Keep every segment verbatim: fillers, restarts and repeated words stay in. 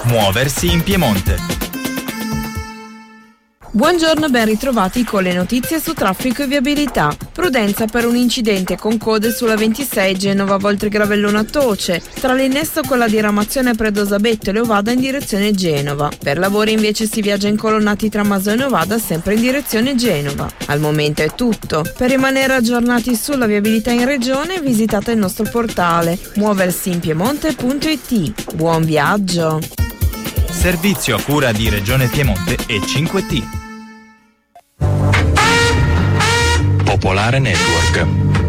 Muoversi in Piemonte. Buongiorno, ben ritrovati con le notizie su traffico e viabilità. Prudenza per un incidente con code sulla ventisei Genova Voltregravellona Toce, tra l'innesto con la diramazione Predosabetto e Leovada in direzione Genova. Per lavori invece si viaggia incolonnati tra Masone e Leovada sempre in direzione Genova. Al momento è tutto. Per rimanere aggiornati sulla viabilità in regione visitate il nostro portale muoversiinpiemonte punto it. Buon viaggio! Servizio a cura di Regione Piemonte e cinque T. Popolare Network.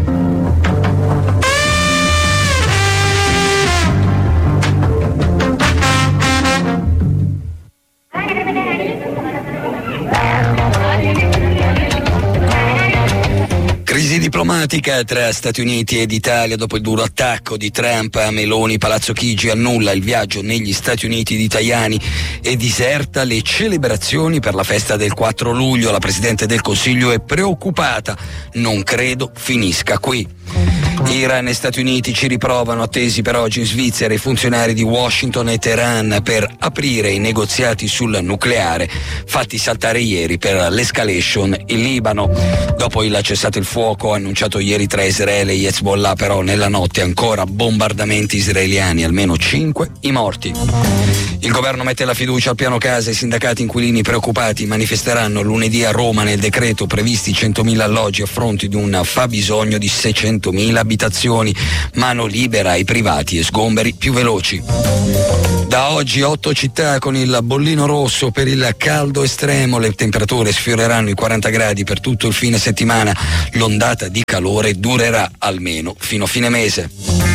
Crisi diplomatica tra Stati Uniti ed Italia dopo il duro attacco di Trump a Meloni. Palazzo Chigi annulla il viaggio negli Stati Uniti di Tajani e diserta le celebrazioni per la festa del quattro luglio. La Presidente del Consiglio è preoccupata. Non credo finisca qui. Iran e Stati Uniti ci riprovano, attesi per oggi in Svizzera i funzionari di Washington e Teheran per aprire i negoziati sul nucleare, fatti saltare ieri per l'escalation in Libano. Dopo il cessato il fuoco annunciato ieri tra Israele e Hezbollah, però nella notte ancora bombardamenti israeliani, almeno cinque i morti. Il governo mette la fiducia al piano casa, i sindacati inquilini preoccupati manifesteranno lunedì a Roma. Nel decreto previsti centomila alloggi a fronte di un fabbisogno di seicentomila abitazioni, mano libera ai privati e sgomberi più veloci. Da oggi otto città con il bollino rosso per il caldo estremo, le temperature sfioreranno i quaranta gradi per tutto il fine settimana, l'ondata di calore durerà almeno fino a fine mese.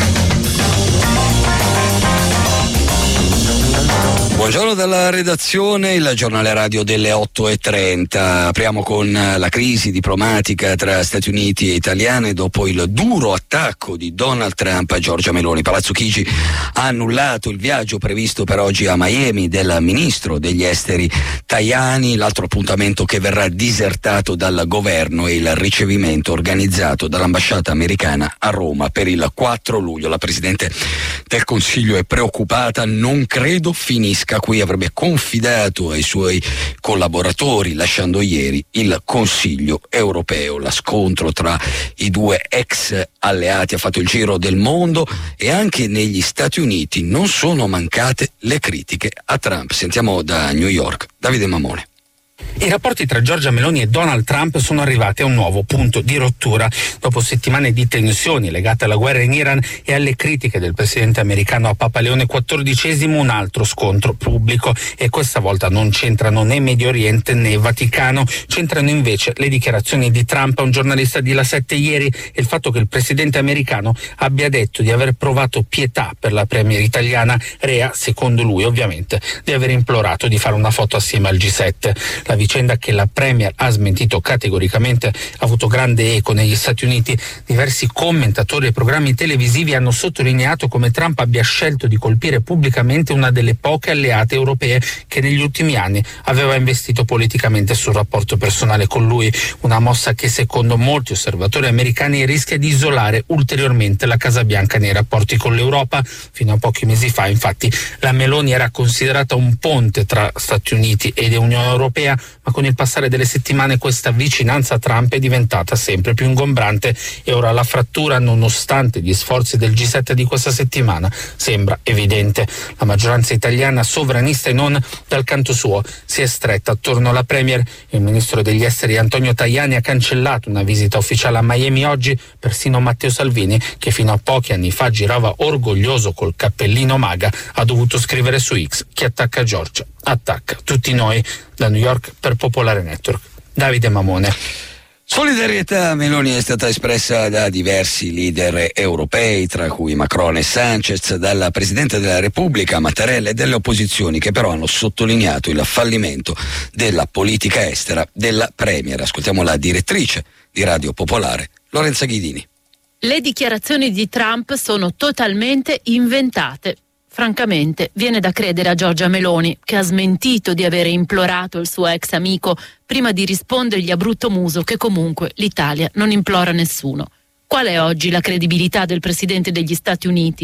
Buongiorno dalla redazione, il giornale radio delle otto e trenta. Apriamo con la crisi diplomatica tra Stati Uniti e Italiane dopo il duro attacco di Donald Trump a Giorgia Meloni. Palazzo Chigi ha annullato il viaggio previsto per oggi a Miami del ministro degli esteri Tajani, l'altro appuntamento che verrà disertato dal governo è il ricevimento organizzato dall'ambasciata americana a Roma per il quattro luglio. La Presidente del Consiglio è preoccupata, non credo finisca qui, avrebbe confidato ai suoi collaboratori lasciando ieri il Consiglio europeo. Lo scontro tra i due ex alleati ha fatto il giro del mondo e anche negli Stati Uniti non sono mancate le critiche a Trump. Sentiamo da New York Davide Mamone. I rapporti tra Giorgia Meloni e Donald Trump sono arrivati a un nuovo punto di rottura. Dopo settimane di tensioni legate alla guerra in Iran e alle critiche del presidente americano a Papa Leone quattordicesimo, un altro scontro pubblico, e questa volta non c'entrano né Medio Oriente né Vaticano, c'entrano invece le dichiarazioni di Trump a un giornalista di La sette ieri e il fatto che il presidente americano abbia detto di aver provato pietà per la premier italiana, rea, secondo lui ovviamente, di aver implorato di fare una foto assieme al G sette. La vicenda che la premier ha smentito categoricamente ha avuto grande eco negli Stati Uniti. Diversi commentatori e programmi televisivi hanno sottolineato come Trump abbia scelto di colpire pubblicamente una delle poche alleate europee che negli ultimi anni aveva investito politicamente sul rapporto personale con lui, una mossa che secondo molti osservatori americani rischia di isolare ulteriormente la Casa Bianca nei rapporti con l'Europa. Fino a pochi mesi fa, infatti, la Meloni era considerata un ponte tra Stati Uniti ed Unione Europea, ma con il passare delle settimane questa vicinanza a Trump è diventata sempre più ingombrante e ora la frattura, nonostante gli sforzi del G sette di questa settimana, sembra evidente. La maggioranza italiana, sovranista e non, dal canto suo si è stretta attorno alla premier. Il ministro degli esteri Antonio Tajani ha cancellato una visita ufficiale a Miami oggi. Persino Matteo Salvini, che fino a pochi anni fa girava orgoglioso col cappellino MAGA, ha dovuto scrivere su X: chi attacca Giorgia attacca tutti noi. Da New York per Popolare Network, Davide Mamone. Solidarietà Meloni è stata espressa da diversi leader europei, tra cui Macron e Sanchez, dalla Presidente della Repubblica Mattarella e delle opposizioni, che però hanno sottolineato il fallimento della politica estera della Premier. Ascoltiamo la direttrice di Radio Popolare, Lorenza Ghidini. Le dichiarazioni di Trump sono totalmente inventate. Francamente, viene da credere a Giorgia Meloni, che ha smentito di avere implorato il suo ex amico prima di rispondergli a brutto muso che comunque l'Italia non implora nessuno. Qual è oggi la credibilità del Presidente degli Stati Uniti?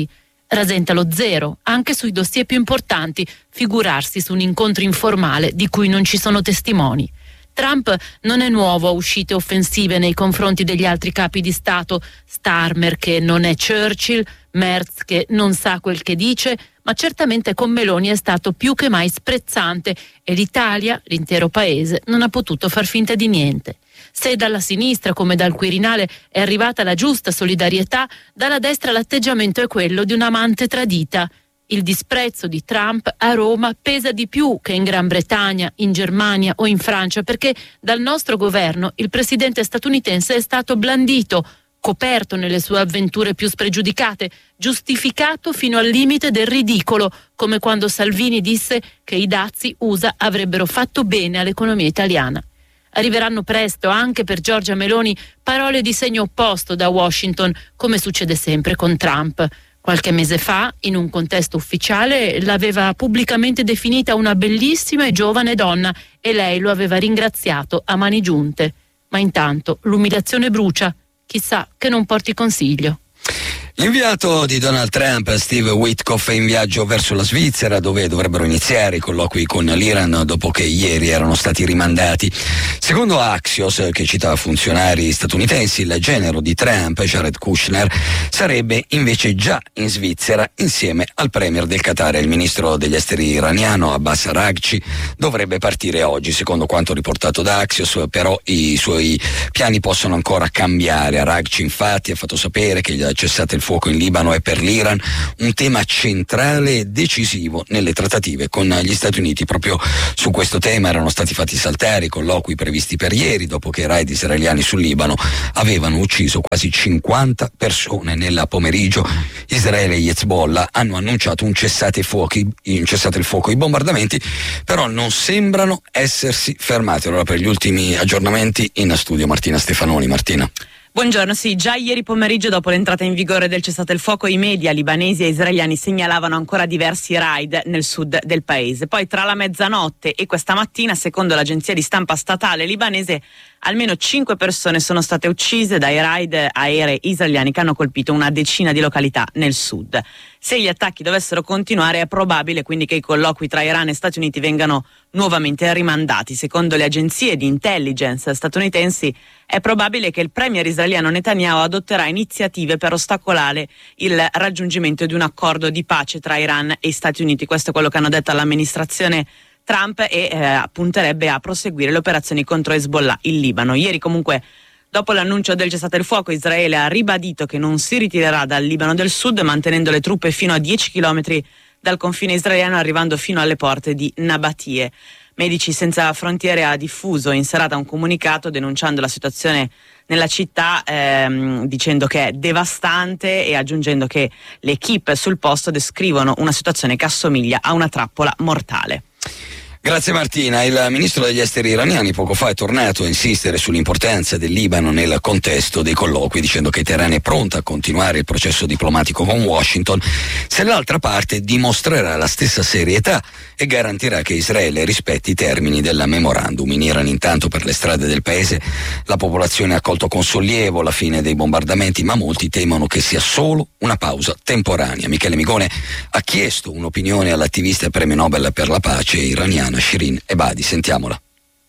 rasenta lo zero anche sui dossier più importanti, figurarsi su un incontro informale di cui non ci sono testimoni. Trump non è nuovo a uscite offensive nei confronti degli altri capi di Stato, Starmer che non è Churchill, Merz che non sa quel che dice, ma certamente con Meloni è stato più che mai sprezzante e l'Italia, l'intero paese, non ha potuto far finta di niente. Se dalla sinistra, come dal Quirinale, è arrivata la giusta solidarietà, dalla destra l'atteggiamento è quello di un'amante tradita. Il disprezzo di Trump a Roma pesa di più che in Gran Bretagna, in Germania o in Francia, perché dal nostro governo il presidente statunitense è stato blandito, coperto nelle sue avventure più spregiudicate, giustificato fino al limite del ridicolo, come quando Salvini disse che i dazi U S A avrebbero fatto bene all'economia italiana. Arriveranno presto anche per Giorgia Meloni parole di segno opposto da Washington, come succede sempre con Trump. Qualche mese fa, in un contesto ufficiale, l'aveva pubblicamente definita una bellissima e giovane donna e lei lo aveva ringraziato a mani giunte. Ma intanto l'umiliazione brucia, chissà che non porti consiglio. L'inviato di Donald Trump, Steve Witkoff, è in viaggio verso la Svizzera, dove dovrebbero iniziare i colloqui con l'Iran dopo che ieri erano stati rimandati. Secondo Axios, che cita funzionari statunitensi, il genero di Trump, Jared Kushner, sarebbe invece già in Svizzera insieme al premier del Qatar e il ministro degli esteri iraniano Abbas Araghchi. Dovrebbe partire oggi, secondo quanto riportato da Axios, però i suoi piani possono ancora cambiare. Araghchi infatti ha fatto sapere che il cessate il fuoco in Libano è per l'Iran un tema centrale e decisivo nelle trattative con gli Stati Uniti. Proprio su questo tema erano stati fatti saltare i colloqui previsti per ieri, dopo che i raid israeliani sul Libano avevano ucciso quasi cinquanta persone. Nel pomeriggio Israele e Hezbollah hanno annunciato un cessate fuochi, un cessate il fuoco. I bombardamenti però non sembrano essersi fermati. Allora, per gli ultimi aggiornamenti in studio Martina Stefanoni. Martina. Buongiorno, sì, già ieri pomeriggio, dopo l'entrata in vigore del cessate il fuoco, i media libanesi e israeliani segnalavano ancora diversi raid nel sud del paese. Poi tra la mezzanotte e questa mattina, secondo l'agenzia di stampa statale libanese, almeno cinque persone sono state uccise dai raid aerei israeliani che hanno colpito una decina di località nel sud. Se gli attacchi dovessero continuare, è probabile quindi che i colloqui tra Iran e Stati Uniti vengano nuovamente rimandati. Secondo le agenzie di intelligence statunitensi, è probabile che il premier israeliano Netanyahu adotterà iniziative per ostacolare il raggiungimento di un accordo di pace tra Iran e Stati Uniti. Questo è quello che hanno detto all'amministrazione Trump e eh, punterebbe a proseguire le operazioni contro Hezbollah in Libano. Ieri comunque, dopo l'annuncio del cessate il fuoco, Israele ha ribadito che non si ritirerà dal Libano del Sud, mantenendo le truppe fino a dieci chilometri dal confine israeliano, arrivando fino alle porte di Nabatie. Medici Senza Frontiere ha diffuso in serata un comunicato denunciando la situazione nella città, ehm, dicendo che è devastante e aggiungendo che le equipe sul posto descrivono una situazione che assomiglia a una trappola mortale. Grazie Martina. Il ministro degli esteri iraniani poco fa è tornato a insistere sull'importanza del Libano nel contesto dei colloqui, dicendo che Teheran è pronta a continuare il processo diplomatico con Washington se l'altra parte dimostrerà la stessa serietà e garantirà che Israele rispetti i termini del memorandum. In Iran intanto, per le strade del paese, la popolazione ha accolto con sollievo la fine dei bombardamenti, ma molti temono che sia solo una pausa temporanea. Michele Migone ha chiesto un'opinione all'attivista e premio Nobel per la pace iraniana Shirin Ebadi. Sentiamola.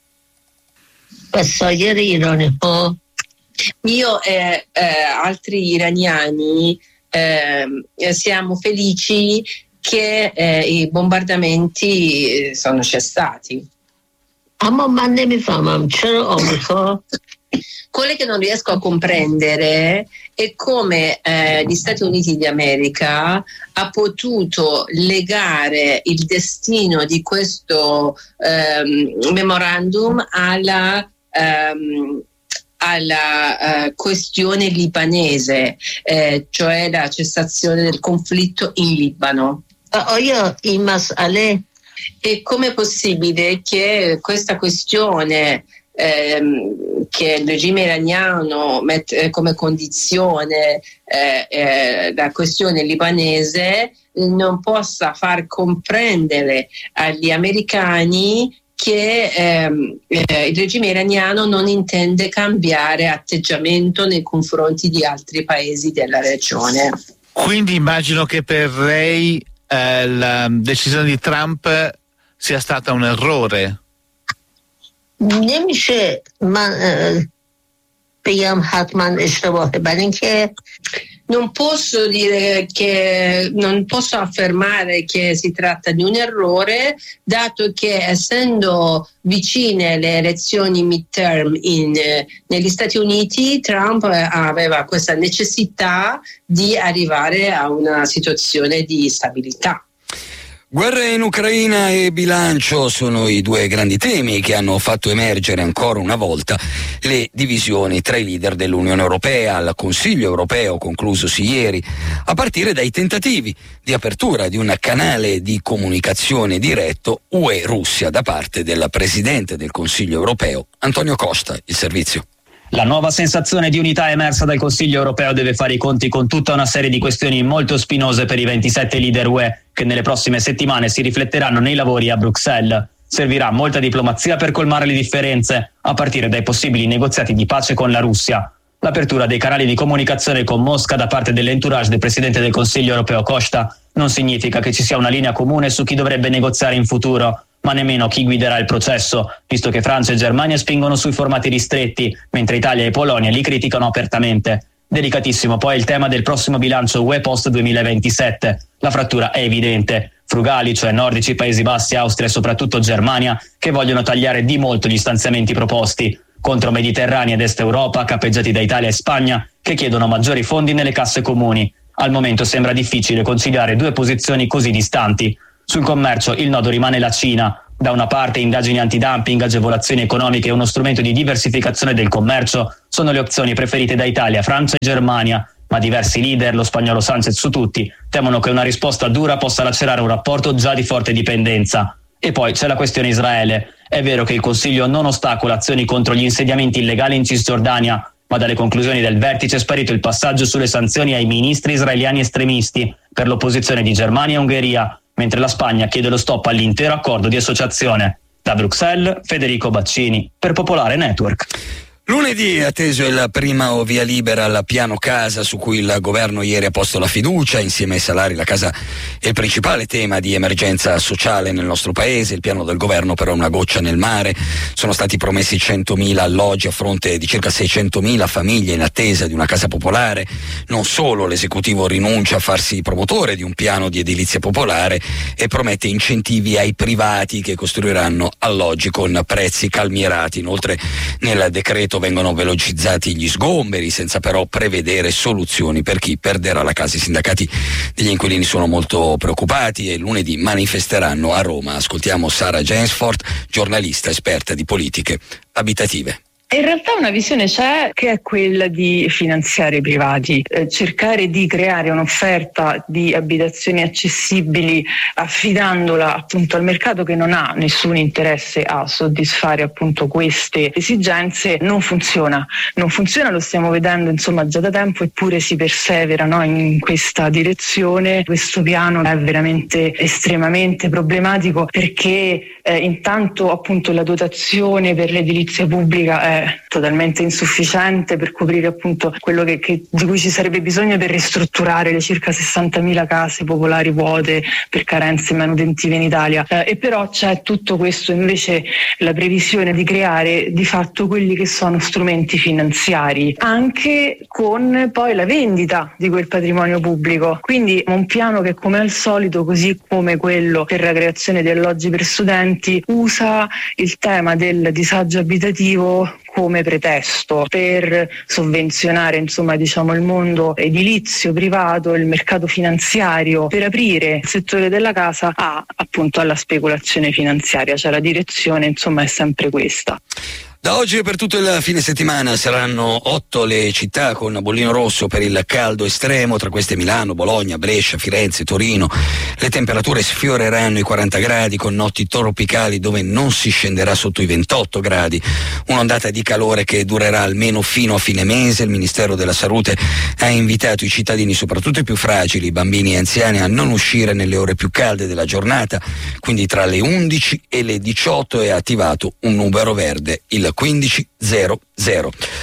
Questo ieri ironico. Io e eh, altri iraniani eh, siamo felici che eh, i bombardamenti sono cessati. Ma ne mi fa, ma quello che non riesco a comprendere è come eh, gli Stati Uniti d'America ha potuto legare il destino di questo ehm, memorandum alla ehm, alla uh, questione libanese, eh, cioè la cessazione del conflitto in Libano. Uh, io in mas'ale. E com'è possibile che questa questione ehm, che il regime iraniano mette come condizione eh, eh, la questione libanese non possa far comprendere agli americani che ehm, eh, il regime iraniano non intende cambiare atteggiamento nei confronti di altri paesi della regione. Quindi immagino che per lei eh, la decisione di Trump sia stata un errore. نمیشه من بگم حتما اشتباهه، برای اینکه non posso dire che non posso affermare che si tratta di un errore, dato che essendo vicine le elezioni midterm in, negli Stati Uniti, Trump aveva questa necessità di arrivare a una situazione di stabilità. Guerra in Ucraina e bilancio sono i due grandi temi che hanno fatto emergere ancora una volta le divisioni tra i leader dell'Unione Europea al Consiglio Europeo conclusosi ieri, a partire dai tentativi di apertura di un canale di comunicazione diretto U E-Russia da parte del Presidente del Consiglio Europeo, Antonio Costa, il servizio. La nuova sensazione di unità emersa dal Consiglio europeo deve fare i conti con tutta una serie di questioni molto spinose per i ventisette leader U E che nelle prossime settimane si rifletteranno nei lavori a Bruxelles. Servirà molta diplomazia per colmare le differenze, a partire dai possibili negoziati di pace con la Russia. L'apertura dei canali di comunicazione con Mosca da parte dell'entourage del Presidente del Consiglio europeo Costa non significa che ci sia una linea comune su chi dovrebbe negoziare in futuro, ma nemmeno chi guiderà il processo, visto che Francia e Germania spingono sui formati ristretti, mentre Italia e Polonia li criticano apertamente. Delicatissimo poi il tema del prossimo bilancio U E post duemilaventisette. La frattura è evidente. Frugali, cioè nordici, Paesi Bassi, Austria e soprattutto Germania, che vogliono tagliare di molto gli stanziamenti proposti, contro Mediterranea ed Est Europa, capeggiati da Italia e Spagna, che chiedono maggiori fondi nelle casse comuni. Al momento sembra difficile conciliare due posizioni così distanti. Sul commercio il nodo rimane la Cina. Da una parte indagini antidumping, agevolazioni economiche e uno strumento di diversificazione del commercio sono le opzioni preferite da Italia, Francia e Germania, ma diversi leader, lo spagnolo Sánchez su tutti, temono che una risposta dura possa lacerare un rapporto già di forte dipendenza. E poi c'è la questione Israele. È vero che il Consiglio non ostacola azioni contro gli insediamenti illegali in Cisgiordania, ma dalle conclusioni del vertice è sparito il passaggio sulle sanzioni ai ministri israeliani estremisti per l'opposizione di Germania e Ungheria, mentre la Spagna chiede lo stop all'intero accordo di associazione. Da Bruxelles, Federico Baccini, per Popolare Network. Lunedì è atteso il primo via libera al piano casa su cui il governo ieri ha posto la fiducia. Insieme ai salari la casa è il principale tema di emergenza sociale nel nostro paese. Il piano del governo però è una goccia nel mare. Sono stati promessi centomila alloggi a fronte di circa seicentomila famiglie in attesa di una casa popolare. Non solo, l'esecutivo rinuncia a farsi promotore di un piano di edilizia popolare e promette incentivi ai privati che costruiranno alloggi con prezzi calmierati. Inoltre nel decreto vengono velocizzati gli sgomberi senza però prevedere soluzioni per chi perderà la casa. I sindacati degli inquilini sono molto preoccupati e lunedì manifesteranno a Roma. Ascoltiamo Sara Jensford, giornalista esperta di politiche abitative. In realtà una visione c'è, che è quella di finanziare i privati, eh, cercare di creare un'offerta di abitazioni accessibili affidandola appunto al mercato che non ha nessun interesse a soddisfare appunto queste esigenze. Non funziona, non funziona, lo stiamo vedendo insomma già da tempo, eppure si persevera, no, in questa direzione. Questo piano è veramente estremamente problematico perché eh, intanto appunto la dotazione per l'edilizia pubblica è totalmente insufficiente per coprire appunto quello che, che, di cui ci sarebbe bisogno per ristrutturare le circa sessantamila case popolari vuote per carenze manutentive in Italia, eh, e però c'è tutto questo invece la previsione di creare di fatto quelli che sono strumenti finanziari anche con poi la vendita di quel patrimonio pubblico, quindi un piano che come al solito, così come quello per la creazione di alloggi per studenti, usa il tema del disagio abitativo come pretesto per sovvenzionare insomma diciamo il mondo edilizio privato, il mercato finanziario, per aprire il settore della casa a appunto alla speculazione finanziaria. Cioè la direzione insomma è sempre questa. Da oggi e per tutto il fine settimana saranno otto le città con bollino rosso per il caldo estremo, tra queste Milano, Bologna, Brescia, Firenze, Torino. Le temperature sfioreranno i quaranta gradi con notti tropicali dove non si scenderà sotto i ventotto gradi. Un'ondata di calore che durerà almeno fino a fine mese. Il Ministero della Salute ha invitato i cittadini, soprattutto i più fragili, bambini e anziani, a non uscire nelle ore più calde della giornata, quindi tra le undici e le diciotto, e ha attivato un numero verde, il quindici zero zero.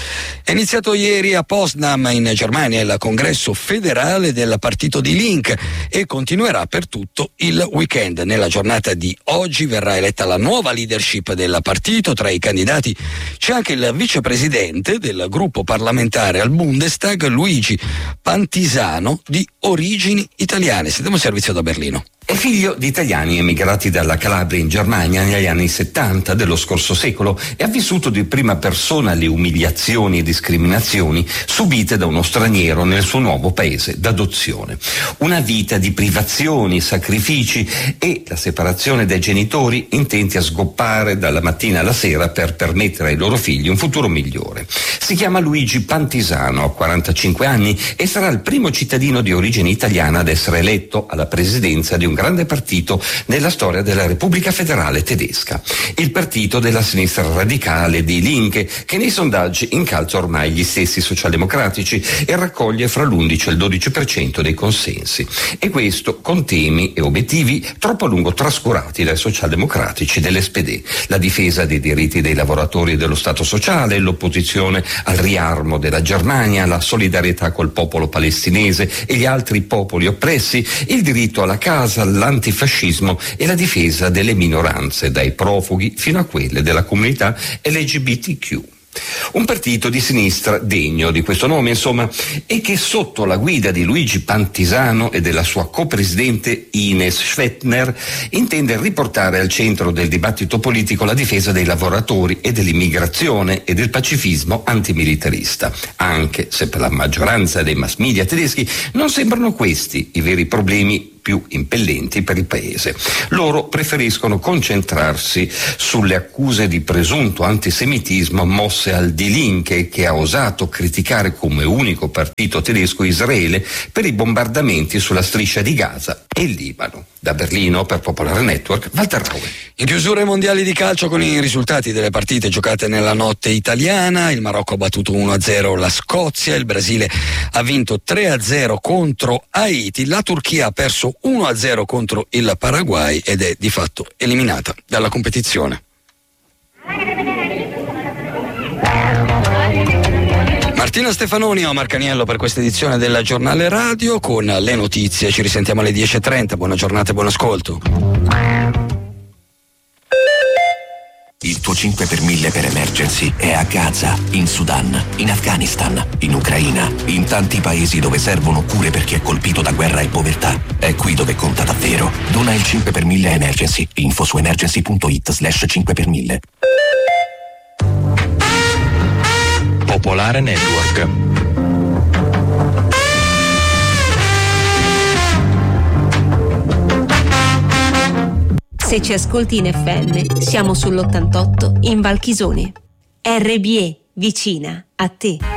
È iniziato ieri a Potsdam in Germania il congresso federale del partito di Link e continuerà per tutto il weekend. Nella giornata di oggi verrà eletta la nuova leadership del partito. Tra i candidati c'è anche il vicepresidente del gruppo parlamentare al Bundestag, Luigi Pantisano, di origini italiane. Sentiamo il servizio da Berlino. È figlio di italiani emigrati dalla Calabria in Germania negli anni settanta dello scorso secolo e ha vissuto di prima persona le umiliazioni e discriminazioni subite da uno straniero nel suo nuovo paese d'adozione. Una vita di privazioni, sacrifici e la separazione dai genitori intenti a sgoppare dalla mattina alla sera per permettere ai loro figli un futuro migliore. Si chiama Luigi Pantisano, ha quarantacinque anni e sarà il primo cittadino di origine italiana ad essere eletto alla presidenza di un grande partito nella storia della Repubblica Federale Tedesca, il partito della sinistra radicale Die Linke, che nei sondaggi incalza ormai gli stessi socialdemocratici e raccoglie fra l'undici e il dodici per cento dei consensi. E questo con temi e obiettivi troppo a lungo trascurati dai socialdemocratici dell'S P D: la difesa dei diritti dei lavoratori e dello Stato sociale, l'opposizione al riarmo della Germania, la solidarietà col popolo palestinese e gli altri popoli oppressi, il diritto alla casa, l'antifascismo e la difesa delle minoranze, dai profughi fino a quelle della comunità L G B T Q. Un partito di sinistra degno di questo nome, insomma, e che sotto la guida di Luigi Pantisano e della sua copresidente Ines Schwetner intende riportare al centro del dibattito politico la difesa dei lavoratori e dell'immigrazione e del pacifismo antimilitarista, anche se per la maggioranza dei mass media tedeschi non sembrano questi i veri problemi più impellenti per il paese. Loro preferiscono concentrarsi sulle accuse di presunto antisemitismo mosse al Die Linke, che ha osato criticare come unico partito tedesco Israele per i bombardamenti sulla striscia di Gaza e il Libano. Da Berlino per Popolare Network, Walter Raue. In chiusura ai mondiali di calcio con i risultati delle partite giocate nella notte italiana: il Marocco ha battuto uno a zero la Scozia, il Brasile ha vinto tre a zero contro Haiti, la Turchia ha perso uno a zero contro il Paraguay ed è di fatto eliminata dalla competizione. Martina Stefanoni e Omar Caniello per questa edizione del Giornale Radio con le notizie. Ci risentiamo alle dieci e trenta. Buona giornata e buon ascolto. Il tuo cinque per mille per emergency è a Gaza, in Sudan, in Afghanistan, in Ucraina, in tanti paesi dove servono cure per chi è colpito da guerra e povertà. È qui dove conta davvero. Dona il cinque per mille a Emergency. Info su emergency punto it slash cinque per mille. Popolare Network. Se ci ascolti in F M, siamo sull'ottantotto in Valchisone. R B E, vicina a te.